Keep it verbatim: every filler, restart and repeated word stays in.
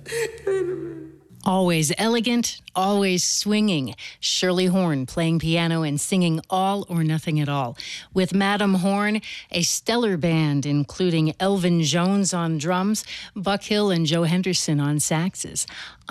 Always elegant, always swinging. Shirley Horn playing piano and singing All or Nothing at All. With Madam Horn, a stellar band including Elvin Jones on drums, Buck Hill and Joe Henderson on saxes.